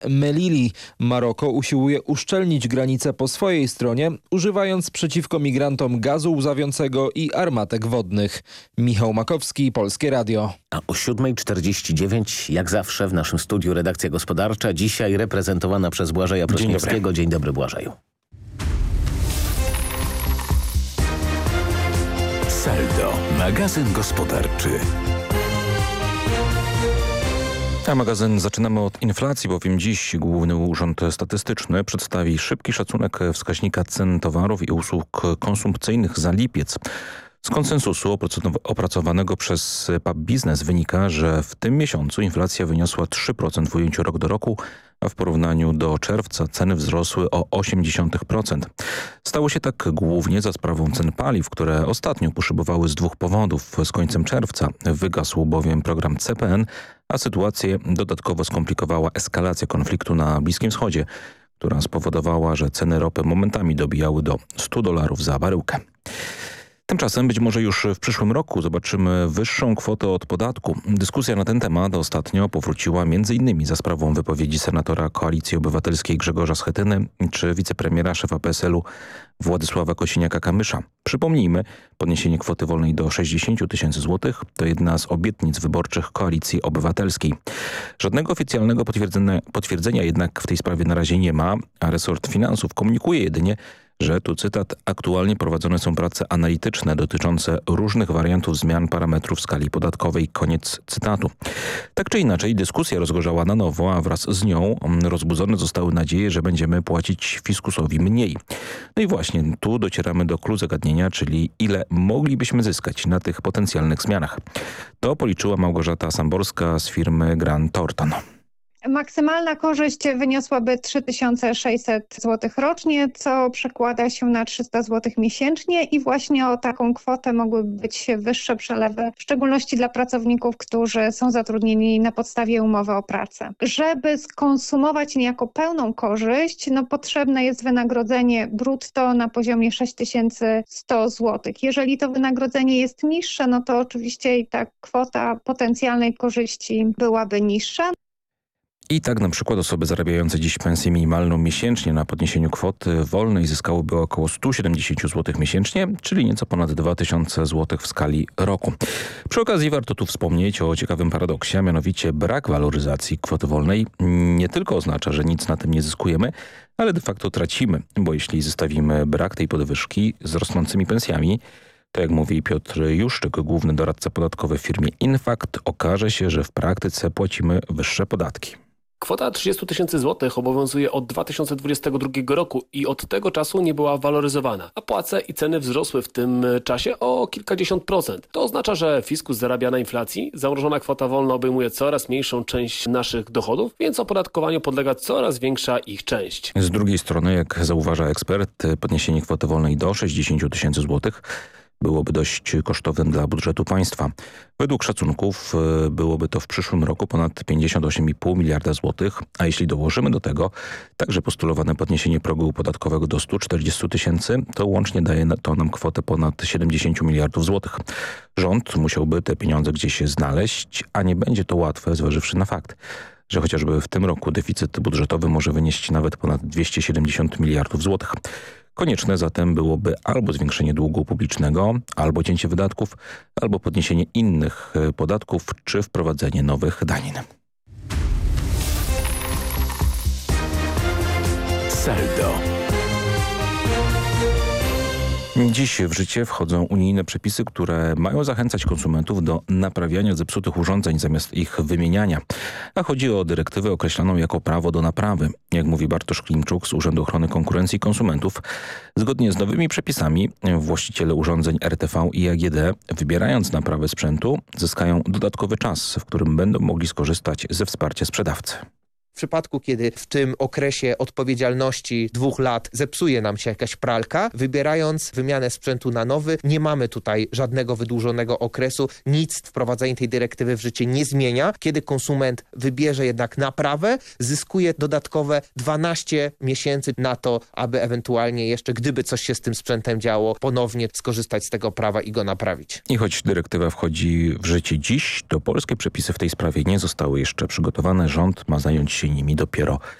Melili. Maroko usiłuje uszczelnić granice po swojej stronie, używając przeciwko migrantom gazu łzawiącego i armatek wodnych. Michał Makowski, Polskie Radio. A o 7:49, jak zawsze w naszym studiu redakcja gospodarcza, dzisiaj reprezentowana przez Błażeja Prośniewskiego. Dzień dobry, Błażeju. Saldo, magazyn gospodarczy. A magazyn zaczynamy od inflacji, bowiem dziś Główny Urząd Statystyczny przedstawi szybki szacunek wskaźnika cen towarów i usług konsumpcyjnych za lipiec. Z konsensusu opracowanego przez PAP Biznes wynika, że w tym miesiącu inflacja wyniosła 3% w ujęciu rok do roku, a w porównaniu do czerwca ceny wzrosły o 0,8%. Stało się tak głównie za sprawą cen paliw, które ostatnio poszybowały z dwóch powodów. Z końcem czerwca wygasł bowiem program CPN, a sytuację dodatkowo skomplikowała eskalacja konfliktu na Bliskim Wschodzie, która spowodowała, że ceny ropy momentami dobijały do $100 za baryłkę. Tymczasem być może już w przyszłym roku zobaczymy wyższą kwotę od podatku. Dyskusja na ten temat ostatnio powróciła m.in. za sprawą wypowiedzi senatora Koalicji Obywatelskiej Grzegorza Schetyny czy wicepremiera szefa PSL-u Władysława Kosiniaka-Kamysza. Przypomnijmy, podniesienie kwoty wolnej do 60 000 złotych to jedna z obietnic wyborczych Koalicji Obywatelskiej. Żadnego oficjalnego potwierdzenia jednak w tej sprawie na razie nie ma, a resort finansów komunikuje jedynie, że, tu cytat, aktualnie prowadzone są prace analityczne dotyczące różnych wariantów zmian parametrów skali podatkowej, koniec cytatu. Tak czy inaczej dyskusja rozgorzała na nowo, a wraz z nią rozbudzone zostały nadzieje, że będziemy płacić fiskusowi mniej. No i właśnie tu docieramy do clou zagadnienia, czyli ile moglibyśmy zyskać na tych potencjalnych zmianach. To policzyła Małgorzata Samborska z firmy Grant Thornton. Maksymalna korzyść wyniosłaby 3600 zł rocznie, co przekłada się na 300 zł miesięcznie i właśnie o taką kwotę mogłyby być wyższe przelewy, w szczególności dla pracowników, którzy są zatrudnieni na podstawie umowy o pracę. Żeby skonsumować niejako pełną korzyść, potrzebne jest wynagrodzenie brutto na poziomie 6100 zł. Jeżeli to wynagrodzenie jest niższe, to oczywiście i ta kwota potencjalnej korzyści byłaby niższa. I tak na przykład osoby zarabiające dziś pensję minimalną miesięcznie na podniesieniu kwoty wolnej zyskałyby około 170 zł miesięcznie, czyli nieco ponad 2000 zł w skali roku. Przy okazji warto tu wspomnieć o ciekawym paradoksie, a mianowicie brak waloryzacji kwoty wolnej nie tylko oznacza, że nic na tym nie zyskujemy, ale de facto tracimy, bo jeśli zestawimy brak tej podwyżki z rosnącymi pensjami, to jak mówi Piotr Juszczyk, główny doradca podatkowy w firmie Infact, okaże się, że w praktyce płacimy wyższe podatki. Kwota 30 000 złotych obowiązuje od 2022 roku i od tego czasu nie była waloryzowana, a płace i ceny wzrosły w tym czasie o kilkadziesiąt procent. To oznacza, że fiskus zarabia na inflacji, zamrożona kwota wolna obejmuje coraz mniejszą część naszych dochodów, więc opodatkowaniu podlega coraz większa ich część. Z drugiej strony, jak zauważa ekspert, podniesienie kwoty wolnej do 60 000 złotych byłoby dość kosztownym dla budżetu państwa. Według szacunków byłoby to w przyszłym roku ponad 58,5 miliarda złotych, a jeśli dołożymy do tego także postulowane podniesienie progu podatkowego do 140 000, to łącznie daje to nam kwotę ponad 70 miliardów złotych. Rząd musiałby te pieniądze gdzieś znaleźć, a nie będzie to łatwe, zważywszy na fakt, że chociażby w tym roku deficyt budżetowy może wynieść nawet ponad 270 miliardów złotych. Konieczne zatem byłoby albo zwiększenie długu publicznego, albo cięcie wydatków, albo podniesienie innych podatków, czy wprowadzenie nowych danin. Saldo. Dziś w życie wchodzą unijne przepisy, które mają zachęcać konsumentów do naprawiania zepsutych urządzeń zamiast ich wymieniania. A chodzi o dyrektywę określoną jako prawo do naprawy. Jak mówi Bartosz Klimczuk z Urzędu Ochrony Konkurencji i Konsumentów, zgodnie z nowymi przepisami właściciele urządzeń RTV i AGD, wybierając naprawę sprzętu, zyskają dodatkowy czas, w którym będą mogli skorzystać ze wsparcia sprzedawcy. W przypadku, kiedy w tym okresie odpowiedzialności 2 lat zepsuje nam się jakaś pralka, wybierając wymianę sprzętu na nowy, nie mamy tutaj żadnego wydłużonego okresu. Nic wprowadzenie tej dyrektywy w życie nie zmienia. Kiedy konsument wybierze jednak naprawę, zyskuje dodatkowe 12 miesięcy na to, aby ewentualnie jeszcze, gdyby coś się z tym sprzętem działo, ponownie skorzystać z tego prawa i go naprawić. I choć dyrektywa wchodzi w życie dziś, to polskie przepisy w tej sprawie nie zostały jeszcze przygotowane. Rząd ma zająć się nimi dopiero